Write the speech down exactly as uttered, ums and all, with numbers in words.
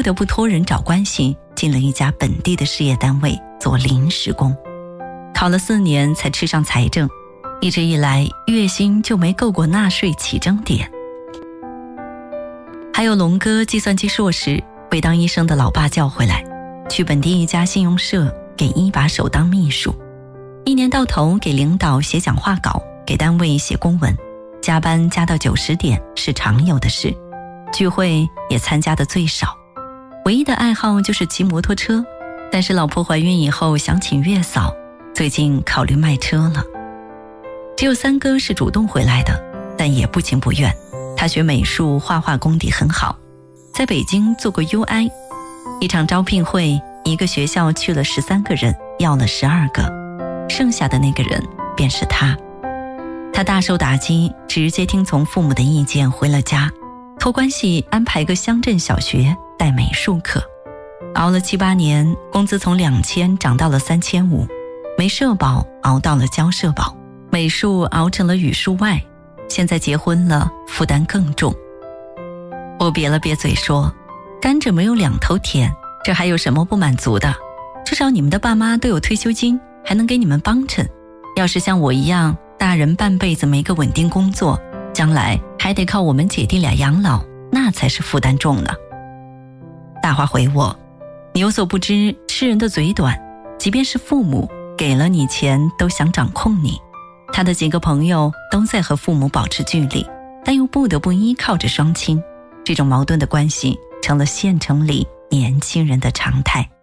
不得不托人找关系进了一家本地的事业单位做临时工，考了四年才吃上财政，一直以来月薪就没够过纳税起征点。还有龙哥计算机硕士被当医生的老爸叫回来，去本地一家信用社给一把手当秘书，一年到头给领导写讲话稿，给单位写公文，加班加到九十点是常有的事，聚会也参加的最少，唯一的爱好就是骑摩托车，但是老婆怀孕以后想请月嫂，最近考虑卖车了。只有三哥是主动回来的，但也不情不愿，他学美术，画画功底很好，在北京做过 U I， 一场招聘会，一个学校去了十三个人，要了十二个，剩下的那个人便是他。他大受打击，直接听从父母的意见回了家，托关系安排个乡镇小学带美术课，熬了七八年，工资从两千涨到了三千五，没社保熬到了交社保，美术熬成了语数外，现在结婚了，负担更重。我瘪了瘪嘴说，甘蔗没有两头甜，这还有什么不满足的？至少你们的爸妈都有退休金，还能给你们帮衬。要是像我一样，大人半辈子没个稳定工作，将来还得靠我们姐弟俩养老，那才是负担重呢。大花回我，你有所不知，吃人的嘴短，即便是父母给了你钱，都想掌控你。他的几个朋友都在和父母保持距离，但又不得不依靠着双亲，这种矛盾的关系成了县城里年轻人的常态。